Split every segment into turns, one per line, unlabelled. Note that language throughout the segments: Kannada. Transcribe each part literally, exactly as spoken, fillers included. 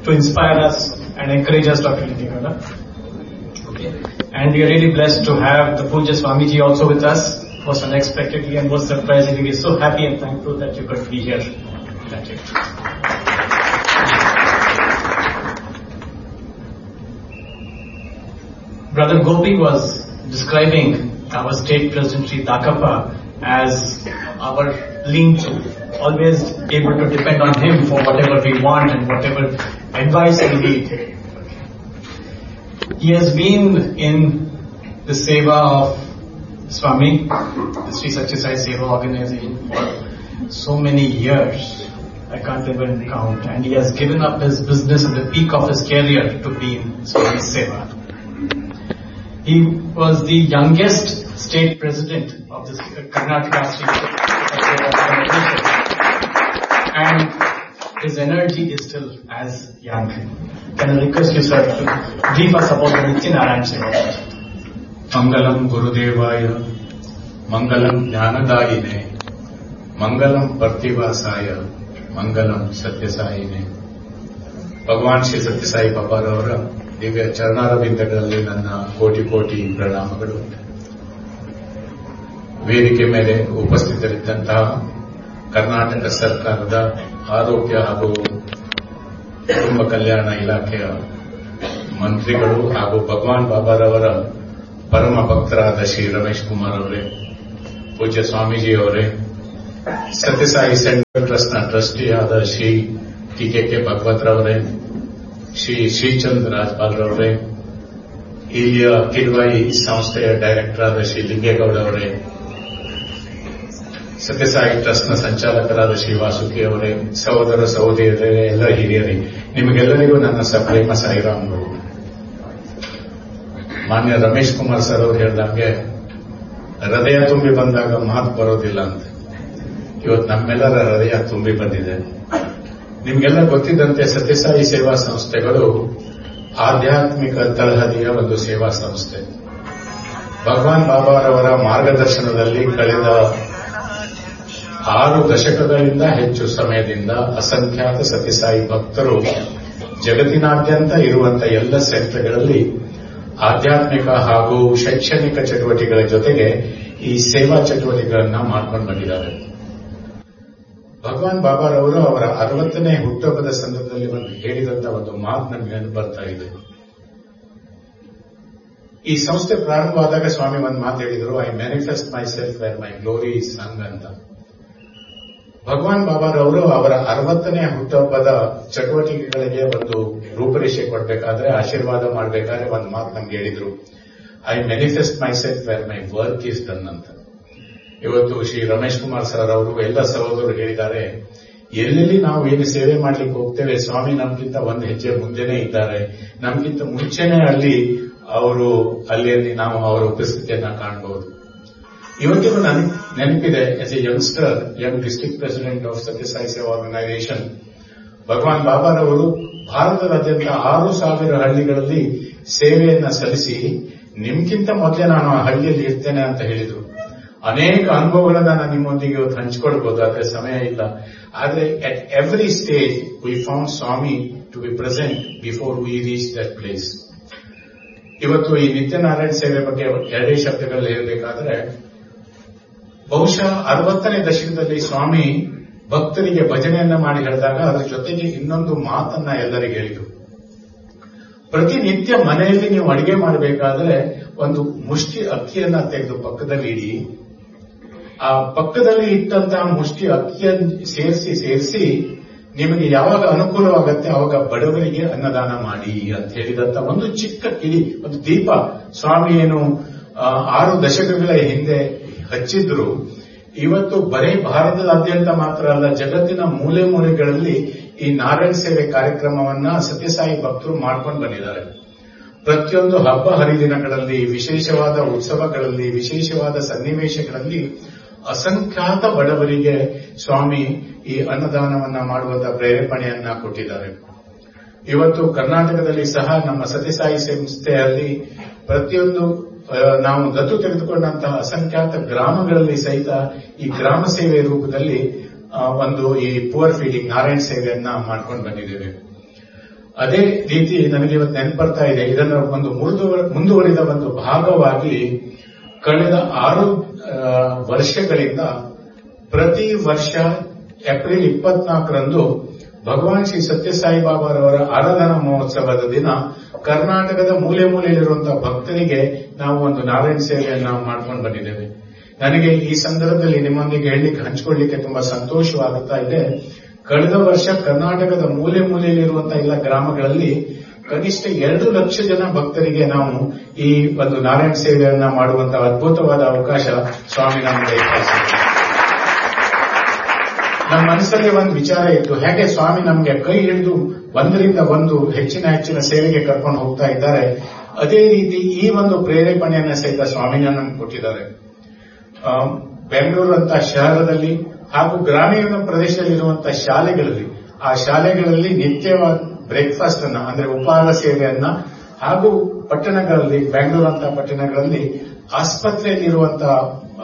to inspire us and encourage us, Doctor Nityananda. Okay. And we are really blessed to have the Pujya Swamiji also with us. Was unexpectedly and was surprisingly. We are so happy and thankful that you could be here. Thank you. Brother Gopi was describing our state president Sri Dakappa as our lean-to, always able to depend on him for whatever we want and whatever advice we need. He has been in the seva of Swami, the Sri Satya Sai Seva organization, for so many years, I can't even count, and he has given up his business at the peak of his career to be in Swami's Seva. He was the youngest state president of the Karnataka Sri Satya organization, and his energy is still as young. Can I request you, sir, to brief us about the Nitya Narayan Seva?
Mangalam Gurudevaya, Mangalam Jnanadayine, Mangalam Parthivasaya, Mangalam Satyasayine. ಭಗವಾನ್ ಶ್ರೀ ಸತ್ಯಸಾಯಿ ಬಾಬಾರವರ ದಿವ್ಯ ಚರಣಾರವಿಂದಗಳಲ್ಲಿ ನನ್ನ ಕೋಟಿ ಕೋಟಿ ಪ್ರಣಾಮಗಳು. ವೇದಿಕೆ ಮೇಲೆ ಉಪಸ್ಥಿತರಿದ್ದಂತಹ ಕರ್ನಾಟಕ ಸರ್ಕಾರದ ಆರೋಗ್ಯ ಹಾಗೂ ಕುಟುಂಬ ಕಲ್ಯಾಣ ಇಲಾಖೆಯ ಮಂತ್ರಿಗಳು ಹಾಗೂ ಭಗವಾನ್ ಬಾಬಾರವರ ಪರಮ ಭಕ್ತರಾದ ಶ್ರೀ ರಮೇಶ್ ಕುಮಾರ್ ಅವರೇ, ಪೂಜ್ಯ ಸ್ವಾಮೀಜಿ ಅವರೇ, ಸತ್ಯಸಾಯಿ ಸೆಂಟ್ರಲ್ ಟ್ರಸ್ಟ್ನ ಟ್ರಸ್ಟಿಯಾದ Shri T K K ಭಗವತ್ರವರೇ, Shri Shrichand Rajpal ರವರೇ, ಇಲ್ಲಿಯ ಕಿಡ್ವಾಯಿ ಸಂಸ್ಥೆಯ ಡೈರೆಕ್ಟರ್ ಆದ ಶ್ರೀ ಲಿಂಗೇಗೌಡ ಅವರೇ, ಸತ್ಯಸಾಯಿ ಟ್ರಸ್ಟ್ನ ಸಂಚಾಲಕರಾದ ಶ್ರೀ ವಾಸುಕಿ ಅವರೇ, ಸಹೋದರ ಸಹೋದರಿಯರೇ, ಎಲ್ಲ ಹಿರಿಯರೇ, ನಿಮಗೆಲ್ಲರಿಗೂ ನನ್ನ ಸಪ್ರೇಮ ಸಾಯಿರಾಮ್ಗಳು. ಮಾನ್ಯ ರಮೇಶ್ ಕುಮಾರ್ ಸರ್ ಅವರು ಹೇಳಿದಂಗೆ ಹೃದಯ ತುಂಬಿ ಬಂದಾಗ ಮಾತು ಬರೋದಿಲ್ಲ ಅಂತ. ಇವತ್ತು ನಮ್ಮೆಲ್ಲರ ಹೃದಯ ತುಂಬಿ ಬಂದಿದೆ. ನಿಮ್ಗೆಲ್ಲ ಗೊತ್ತಿದ್ದಂತೆ ಸತ್ಯಸಾಯಿ ಸೇವಾ ಸಂಸ್ಥೆಗಳು ಆಧ್ಯಾತ್ಮಿಕ ತಳಹದಿಯ ಒಂದು ಸೇವಾ ಸಂಸ್ಥೆ. ಭಗವಾನ್ ಬಾಬಾರವರ ಮಾರ್ಗದರ್ಶನದಲ್ಲಿ ಕಳೆದ ಆರು ದಶಕಗಳಿಂದ ಹೆಚ್ಚು ಸಮಯದಿಂದ ಅಸಂಖ್ಯಾತ ಸತ್ಯಸಾಯಿ ಭಕ್ತರು ಜಗತ್ತಿನಾದ್ಯಂತ ಇರುವಂತಹ ಎಲ್ಲ ಸೆಂಟರ್ಗಳಲ್ಲಿ ಆಧ್ಯಾತ್ಮಿಕ ಹಾಗೂ ಶೈಕ್ಷಣಿಕ ಚಟುವಟಿಕೆಗಳ ಜೊತೆಗೆ ಈ ಸೇವಾ ಚಟುವಟಿಕೆಗಳನ್ನ ಮಾಡ್ಕೊಂಡು ಬಂದಿದ್ದಾರೆ. ಭಗವಾನ್ ಬಾಬಾರವರು ಅವರ ಅರವತ್ತನೇ ಹುಟ್ಟುಹಬ್ಬದ ಸಂದರ್ಭದಲ್ಲಿ ಒಂದು ಹೇಳಿದಂತ ಒಂದು ಮಾತು ನನಗೆ ನೆನಪು ಬರ್ತಾ ಇದೆ. ಈ ಸಂಸ್ಥೆ ಪ್ರಾರಂಭವಾದಾಗ ಸ್ವಾಮಿ ಒಂದು ಮಾತು ಹೇಳಿದ್ರು, I manifest my self wear my glory is ಸಂಗ್ ಅಂತ. ಭಗವಾನ್ ಬಾಬಾರವರು ಅವರ ಅರವತ್ತನೇ ಹುಟ್ಟುಹಬ್ಬದ ಚಟುವಟಿಕೆಗಳಿಗೆ ಒಂದು ರೂಪರೇಷೆ ಕೊಡಬೇಕಾದ್ರೆ, ಆಶೀರ್ವಾದ ಮಾಡಬೇಕಾದ್ರೆ ಒಂದು ಮಾತು ನಮ್ಗೆ ಹೇಳಿದ್ರು, I manifest my self wear my work is done ಅಂತ. ಇವತ್ತು ಶ್ರೀ ರಮೇಶ್ ಕುಮಾರ್ ಸರ್ ಅವರು ಎಲ್ಲ ಸಹೋದರರು ಹೇಳಿದ್ದಾರೆ, ಎಲ್ಲೆಲ್ಲಿ ನಾವು ಏನು ಸೇವೆ ಮಾಡ್ಲಿಕ್ಕೆ ಹೋಗ್ತೇವೆ ಸ್ವಾಮಿ ನಮ್ಗಿಂತ ಒಂದು ಹೆಜ್ಜೆ ಮುಂದೆನೇ ಇದ್ದಾರೆ, ನಮ್ಗಿಂತ ಮುಂಚೆನೆ ಅಲ್ಲಿ ಅವರು ಅಲ್ಲಿ ನಾವು ಅವರ ಉಪಸ್ಥಿತಿಯನ್ನ ಕಾಣಬಹುದು. ಇವತ್ತಿಗೂ ನನಗೆ ನೆನಪಿದೆ, as A youngster, Young district president of Sathya Sai ಸೇವಾ ಆರ್ಗನೈಸೇಷನ್, ಭಗವಾನ್ ಬಾಬಾರವರು ಭಾರತದಾದ್ಯಂತ ಆರು ಸಾವಿರ ಹಳ್ಳಿಗಳಲ್ಲಿ ಸೇವೆಯನ್ನ ಸಲ್ಲಿಸಿ ನಿಮ್ಗಿಂತ ಮೊದಲೇ ನಾನು ಆ ಹಳ್ಳಿಯಲ್ಲಿ ಇರ್ತೇನೆ ಅಂತ ಹೇಳಿದ್ರು. ಅನೇಕ ಅನುಭವಗಳನ್ನ ನಾನು ನಿಮ್ಮೊಂದಿಗೆ ಇವತ್ತು ಹಂಚಿಕೊಳ್ಬಹುದು, ಆದ್ರೆ ಸಮಯ ಇಲ್ಲ. ಆದ್ರೆ at every stage we found Swami to be present before we reach that place. ಇವತ್ತು ಈ ನಿತ್ಯನಾರಾಯಣ ಸೇವೆ ಬಗ್ಗೆ ಎರಡೇ ಶಬ್ದಗಳಲ್ಲಿ ಹೇಳಬೇಕಾದ್ರೆ, ಬಹುಶಃ ಅರವತ್ತನೇ ದಶಕದಲ್ಲಿ ಸ್ವಾಮಿ ಭಕ್ತರಿಗೆ ಭಜನೆಯನ್ನ ಮಾಡಿ ಹೇಳಿದಾಗ ಅದರ ಜೊತೆಗೆ ಇನ್ನೊಂದು ಮಾತನ್ನ ಎಲ್ಲರಿಗೆ ಹೇಳಿದರು. ಪ್ರತಿನಿತ್ಯ ಮನೆಯಲ್ಲಿ ನೀವು ಅಡಿಗೆ ಮಾಡಬೇಕಾದ್ರೆ ಒಂದು ಮುಷ್ಟಿ ಅಕ್ಕಿಯನ್ನ ತೆಗೆದು ಪಕ್ಕದಲ್ಲಿ ಇಡಿ, ಆ ಪಕ್ಕದಲ್ಲಿ ಇಟ್ಟಂತಹ ಮುಷ್ಟಿ ಅಕ್ಕಿಯನ್ನು ಸೇರಿಸಿ ಸೇರಿಸಿ ನಿಮಗೆ ಯಾವಾಗ ಅನುಕೂಲವಾಗತ್ತೆ ಆವಾಗ ಬಡವರಿಗೆ ಅನ್ನದಾನ ಮಾಡಿ ಅಂತ ಹೇಳಿದಂತ ಒಂದು ಚಿಕ್ಕ ಕಿಡಿ, ಒಂದು ದೀಪ ಸ್ವಾಮಿ ಏನು ಆರು ದಶಕಗಳ ಹಿಂದೆ ಹಚ್ಚಿದ್ರು. ಇವತ್ತು ಬರೀ ಭಾರತದಾದ್ಯಂತ ಮಾತ್ರ ಅಲ್ಲ, ಜಗತ್ತಿನ ಮೂಲೆ ಮೂಲೆಗಳಲ್ಲಿ ಈ ನಾರಾಯಣ ಸೇವೆ ಕಾರ್ಯಕ್ರಮವನ್ನ ಸತ್ಯಸಾಯಿ ಭಕ್ತರು ಮಾಡ್ಕೊಂಡು ಬಂದಿದ್ದಾರೆ. ಪ್ರತಿಯೊಂದು ಹಬ್ಬ ಹರಿದಿನಗಳಲ್ಲಿ, ವಿಶೇಷವಾದ ಉತ್ಸವಗಳಲ್ಲಿ, ವಿಶೇಷವಾದ ಸನ್ನಿವೇಶಗಳಲ್ಲಿ ಅಸಂಖ್ಯಾತ ಬಡವರಿಗೆ ಸ್ವಾಮಿ ಈ ಅನ್ನದಾನವನ್ನ ಮಾಡುವಂತಹ ಪ್ರೇರೇಪಣೆಯನ್ನ ಕೊಟ್ಟಿದ್ದಾರೆ. ಇವತ್ತು ಕರ್ನಾಟಕದಲ್ಲಿ ಸಹ ನಮ್ಮ ಸತ್ಯಸಾಯಿ ಸಂಸ್ಥೆಯಲ್ಲಿ ಪ್ರತಿಯೊಂದು ನಾವು ದತ್ತು ತೆಗೆದುಕೊಂಡಂತಹ ಅಸಂಖ್ಯಾತ ಗ್ರಾಮಗಳಲ್ಲಿ ಸಹಿತ ಈ ಗ್ರಾಮ ಸೇವೆ ರೂಪದಲ್ಲಿ ಒಂದು ಈ ಪುವರ್ ಫೀಡಿಂಗ್ ನಾರಾಯಣ ಸೇವೆಯನ್ನ ಮಾಡ್ಕೊಂಡು ಬಂದಿದ್ದೇವೆ. ಅದೇ ರೀತಿ ನನಗೆ ಇವತ್ತು ನೆನಪು ಬರ್ತಾ ಇದೆ. ಇದನ್ನ ಒಂದು ಮುಂದುವರಿದ ಒಂದು ಭಾಗವಾಗಿ ಕಳೆದ ಆರು ವರ್ಷಗಳಿಂದ ಪ್ರತಿ ವರ್ಷ ಏಪ್ರಿಲ್ ಇಪ್ಪತ್ನಾಲ್ಕರಂದು ಭಗವಾನ್ ಶ್ರೀ ಸತ್ಯಸಾಯಿ ಬಾಬಾರವರ ಆರಾಧನಾ ಮಹೋತ್ಸವದ ದಿನ ಕರ್ನಾಟಕದ ಮೂಲೆ ಮೂಲೆಯಲ್ಲಿರುವಂತಹ ಭಕ್ತರಿಗೆ ನಾವು ಒಂದು ನಾರಾಯಣ ಸೇವೆಯನ್ನ ಮಾಡ್ಕೊಂಡು ಬಂದಿದ್ದೇವೆ. ನನಗೆ ಈ ಸಂದರ್ಭದಲ್ಲಿ ನಿಮ್ಮೊಂದಿಗೆ ಹೇಳಲಿಕ್ಕೆ ಹಂಚಿಕೊಳ್ಳಿಕ್ಕೆ ತುಂಬಾ ಸಂತೋಷವಾಗುತ್ತಾ ಇದೆ. ಕಳೆದ ವರ್ಷ ಕರ್ನಾಟಕದ ಮೂಲೆ ಮೂಲೆಯಲ್ಲಿರುವಂತಹ ಎಲ್ಲ ಗ್ರಾಮಗಳಲ್ಲಿ ಕನಿಷ್ಠ ಎರಡು ಲಕ್ಷ ಜನ ಭಕ್ತರಿಗೆ ನಾವು ಈ ಒಂದು ನಾರಾಯಣ ಸೇವೆಯನ್ನ ಮಾಡುವಂತಹ ಅದ್ಭುತವಾದ ಅವಕಾಶ ಸ್ವಾಮಿ ನಮಗೆ ಕಲಿಸಿದ್ದಾರೆ. ನಮ್ಮ ಮನಸ್ಸಲ್ಲಿ ಒಂದು ವಿಚಾರ ಇತ್ತು, ಹೇಗೆ ಸ್ವಾಮಿ ನಮಗೆ ಕೈ ಹಿಡಿದು ಒಂದರಿಂದ ಒಂದು ಹೆಚ್ಚಿನ ಹೆಚ್ಚಿನ ಸೇವೆಗೆ ಕರ್ಕೊಂಡು ಹೋಗ್ತಾ ಇದ್ದಾರೆ, ಅದೇ ರೀತಿ ಈ ಒಂದು ಪ್ರೇರೇಪಣೆಯನ್ನ ಸಹಿತ ಸ್ವಾಮಿನ ನಮ್ಗೆ ಕೊಟ್ಟಿದ್ದಾರೆ. ಬೆಂಗಳೂರು ಅಂತ ಶಹರದಲ್ಲಿ ಹಾಗೂ ಗ್ರಾಮೀಣ ಪ್ರದೇಶದಲ್ಲಿರುವಂತಹ ಶಾಲೆಗಳಲ್ಲಿ ಆ ಶಾಲೆಗಳಲ್ಲಿ ನಿತ್ಯ ಬ್ರೇಕ್ಫಾಸ್ಟ್ ಅನ್ನ ಅಂದ್ರೆ ಉಪಹಾರ ಸೇವೆಯನ್ನ ಹಾಗೂ ಪಟ್ಟಣಗಳಲ್ಲಿ ಬೆಂಗಳೂರು ಅಂತ ಪಟ್ಟಣಗಳಲ್ಲಿ ಆಸ್ಪತ್ರೆಯಲ್ಲಿರುವಂತಹ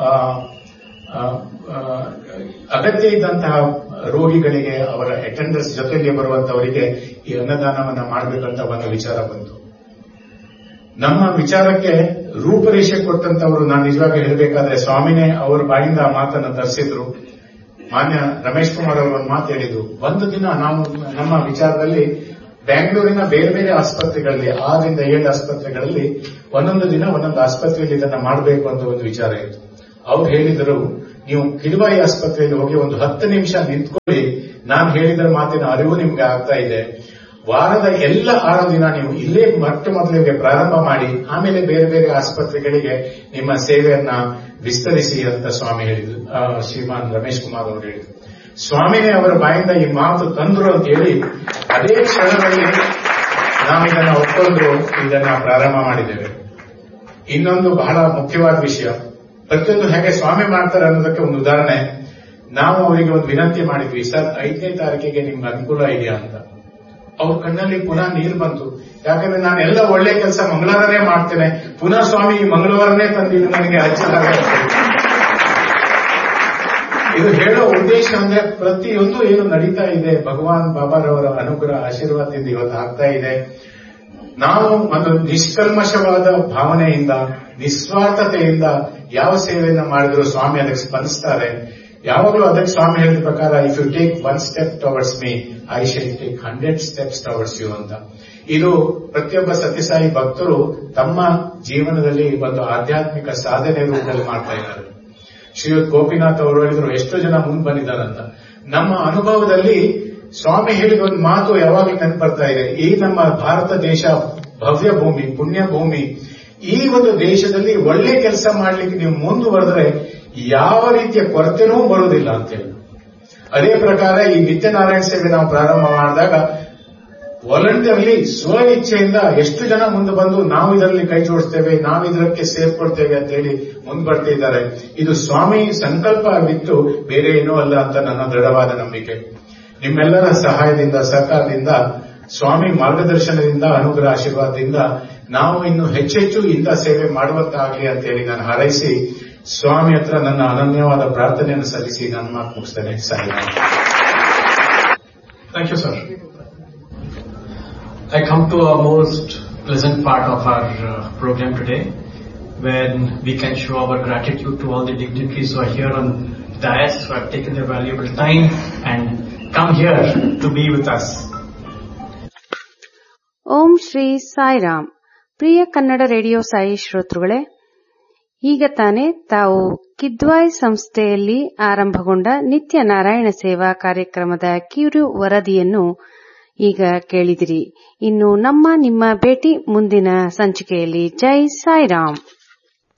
ಅಗತ್ಯ ಇದ್ದಂತಹ ರೋಗಿಗಳಿಗೆ ಅವರ ಅಟೆಂಡರ್ಸ್ ಜೊತೆಗೆ ಬರುವಂತವರಿಗೆ ಈ ಅನ್ನದಾನವನ್ನ ಮಾಡಬೇಕಂತ ಒಂದು ವಿಚಾರ ಬಂತು. ನಮ್ಮ ವಿಚಾರಕ್ಕೆ ರೂಪರೇಷೆ ಕೊಟ್ಟಂತವರು ನಾನು ನಿಜವಾಗಿ ಹೇಳಬೇಕಾದ್ರೆ ಸ್ವಾಮಿನೇ ಅವರ ಬಾಯಿಂದ ಆ ಮಾತನ್ನು ತರಿಸಿದ್ರು. ಮಾನ್ಯ ರಮೇಶ್ ಕುಮಾರ್ ಅವರು ಒಂದು ಮಾತು ಹೇಳಿದ್ರು, ಒಂದು ದಿನ ನಾವು ನಮ್ಮ ವಿಚಾರದಲ್ಲಿ ಬೆಂಗಳೂರಿನ ಬೇರೆ ಬೇರೆ ಆಸ್ಪತ್ರೆಗಳಲ್ಲಿ ಆರರಿಂದ ಏಳು ಆಸ್ಪತ್ರೆಗಳಲ್ಲಿ ಒಂದೊಂದು ದಿನ ಒಂದೊಂದು ಆಸ್ಪತ್ರೆಯಲ್ಲಿ ಇದನ್ನ ಮಾಡಬೇಕು ಅಂತ ಒಂದು ವಿಚಾರ ಇತ್ತು. ಅವ್ರು ಹೇಳಿದರು, ನೀವು ಕಿಡವಾಯಿ ಆಸ್ಪತ್ರೆಯಲ್ಲಿ ಹೋಗಿ ಒಂದು ಹತ್ತು ನಿಮಿಷ ನಿಂತ್ಕೊಳ್ಳಿ, ನಾನು ಹೇಳಿದ ಮಾತಿನ ಅರಿವು ನಿಮ್ಗೆ ಆಗ್ತಾ ಇದೆ. ವಾರದ ಎಲ್ಲ ಆರು ದಿನ ನೀವು ಇಲ್ಲೇ ಮೊಟ್ಟ ಮೊದಲಿಗೆ ಪ್ರಾರಂಭ ಮಾಡಿ ಆಮೇಲೆ ಬೇರೆ ಬೇರೆ ಆಸ್ಪತ್ರೆಗಳಿಗೆ ನಿಮ್ಮ ಸೇವೆಯನ್ನ ವಿಸ್ತರಿಸಿ ಅಂತ ಸ್ವಾಮಿ ಹೇಳಿದ್ರು. ಶ್ರೀಮಾನ್ ರಮೇಶ್ ಕುಮಾರ್ ಅವರು ಹೇಳಿದ್ರು. ಸ್ವಾಮಿನೇ ಅವರ ಬಾಯಿಂದ ಈ ಮಾತು ತಂದ್ರು ಅಂತ ಹೇಳಿ ಅದೇ ಕ್ಷಣದಲ್ಲಿ ನಾವು ಇದನ್ನ ಒಪ್ಕೊಂಡು ಇದನ್ನ ಪ್ರಾರಂಭ ಮಾಡಿದ್ದೇವೆ. ಇನ್ನೊಂದು ಬಹಳ ಮುಖ್ಯವಾದ ವಿಷಯ, ಪ್ರತಿಯೊಂದು ಹೇಗೆ ಸ್ವಾಮಿ ಮಾಡ್ತಾರೆ ಅನ್ನೋದಕ್ಕೆ ಒಂದು ಉದಾಹರಣೆ. ನಾವು ಅವರಿಗೆ ಒಂದು ವಿನಂತಿ ಮಾಡಿದ್ವಿ, ಸರ್ ಐದನೇ ತಾರೀಕಿಗೆ ನಿಮ್ಗೆ ಅನುಕೂಲ ಇದೆಯಾ ಅಂತ. ಅವ್ರ ಕಣ್ಣಲ್ಲಿ ಪುನಃ ನೀರು ಬಂತು. ಯಾಕಂದ್ರೆ ನಾನು ಎಲ್ಲ ಒಳ್ಳೆ ಕೆಲಸ ಮಂಗಳವಾರನೇ ಮಾಡ್ತೇನೆ, ಪುನಃ ಸ್ವಾಮಿ ಮಂಗಳವಾರನೇ ತಂದಿದ್ದು ನನಗೆ ಹಚ್ಚಿದಾಗ ಇದು ಹೇಳೋ ಉದ್ದೇಶ ಅಂದ್ರೆ ಪ್ರತಿಯೊಂದು ಏನು ನಡೀತಾ ಇದೆ ಭಗವಾನ್ ಬಾಬಾರವರ ಅನುಗ್ರಹ ಆಶೀರ್ವಾದದಿಂದ ಇವತ್ತು ಆಗ್ತಾ ಇದೆ. ನಾವು ಒಂದು ನಿಷ್ಕಲ್ಮಶವಾದ ಭಾವನೆಯಿಂದ ನಿಸ್ವಾರ್ಥತೆಯಿಂದ ಯಾವ ಸೇವೆಯನ್ನ ಮಾಡಿದ್ರು ಸ್ವಾಮಿ ಅದಕ್ಕೆ ಸ್ಪಂದಿಸ್ತಾರೆ. ಯಾವಾಗಲೂ ಅದಕ್ಕೆ ಸ್ವಾಮಿ ಹೇಳಿದ ಪ್ರಕಾರ, if you take one step towards me I shall take hundred steps towards you ಅಂತ. ಇದು ಪ್ರತಿಯೊಬ್ಬ ಸತ್ಯಸಾಯಿ ಭಕ್ತರು ತಮ್ಮ ಜೀವನದಲ್ಲಿ ಒಂದು ಆಧ್ಯಾತ್ಮಿಕ ಸಾಧನೆ ರೂಪದಲ್ಲಿ ಮಾಡ್ತಾ ಇದ್ದಾರೆ. ಶ್ರೀಯುತ್ ಗೋಪಿನಾಥ್ ಅವರು ಹೇಳಿದ್ರು ಎಷ್ಟು ಜನ ಮುಂದೆ ಬಂದಿದ್ದಾರಂತ. ನಮ್ಮ ಅನುಭವದಲ್ಲಿ ಸ್ವಾಮಿ ಹೇಳಿದ ಒಂದು ಮಾತು ಯಾವಾಗಲೂ ನೆನಪು ಬರ್ತಾ ಇದೆ, ಈ ನಮ್ಮ ಭಾರತ ದೇಶ ಭವ್ಯ ಭೂಮಿ, ಪುಣ್ಯ ಭೂಮಿ. ಈ ಒಂದು ದೇಶದಲ್ಲಿ ಒಳ್ಳೆ ಕೆಲಸ ಮಾಡ್ಲಿಕ್ಕೆ ನೀವು ಮುಂದುವರೆದ್ರೆ ಯಾವ ರೀತಿಯ ಕೊರತೆನೂ ಬರುವುದಿಲ್ಲ ಅಂತೇಳಿ. ಅದೇ ಪ್ರಕಾರ ಈ ನಿತ್ಯ ನಾರಾಯಣ ಸೇವೆ ನಾವು ಪ್ರಾರಂಭ ಮಾಡಿದಾಗ ವಾಲಂಟಿಯರ್ಲಿ ಸ್ವ ಇಚ್ಛೆಯಿಂದ ಎಷ್ಟು ಜನ ಮುಂದೆ ಬಂದು ನಾವು ಇದರಲ್ಲಿ ಕೈ ಜೋಡಿಸ್ತೇವೆ, ನಾವು ಇದಕ್ಕೆ ಸೇರ್ಕೊಳ್ತೇವೆ ಅಂತ ಹೇಳಿ ಮುಂದೆ ಬರ್ತಾ ಇದ್ದಾರೆ. ಇದು ಸ್ವಾಮಿ ಸಂಕಲ್ಪ ಆಗಿತ್ತು, ಬೇರೆ ಏನೂ ಅಲ್ಲ ಅಂತ ನನ್ನ ದೃಢವಾದ ನಂಬಿಕೆ. ನಿಮ್ಮೆಲ್ಲರ ಸಹಾಯದಿಂದ ಸಹಕಾರದಿಂದ ಸ್ವಾಮಿ ಮಾರ್ಗದರ್ಶನದಿಂದ ಅನುಗ್ರಹ ಆಶೀರ್ವಾದದಿಂದ ನಾವು ಇನ್ನು ಹೆಚ್ಚೆಚ್ಚು ಇಂಥ ಸೇವೆ ಮಾಡುವಂತಾಗಲಿ ಅಂತ ಹೇಳಿ ನಾನು ಹಾರೈಸಿ ಸ್ವಾಮಿ ಹತ್ರ ನನ್ನ ಅನನ್ಯವಾದ ಪ್ರಾರ್ಥನೆಯನ್ನು ಸಲ್ಲಿಸಿ ನನ್ನ ಮಾತು ಮುಗಿಸ್ತೇನೆ. ಸರಿ.
Thank you sir. I come to a most pleasant part of our uh, program today, when we can show our gratitude to all the dignitaries who are here on dais, who have taken their valuable time and come here to be with us.
Om Shri Sairam. Priya Kannada radio Sai ಶ್ರೋತೃಗಳೇ, ಈಗ ತಾನೇ ತಾವು ಕಿದ್ವಾಯ್ ಸಂಸ್ಥೆಯಲ್ಲಿ ಆರಂಭಗೊಂಡ ನಿತ್ಯ ನಾರಾಯಣ ಸೇವಾ ಕಾರ್ಯಕ್ರಮದ ಕಿರು ವರದಿಯನ್ನು ಈಗ ಕೇಳಿದಿರಿ. ಇನ್ನು ನಮ್ಮ ನಿಮ್ಮ ಭೇಟಿ ಮುಂದಿನ ಸಂಚಿಕೆಯಲ್ಲಿ. ಜೈ ಸಾಯಿರಾಮ್.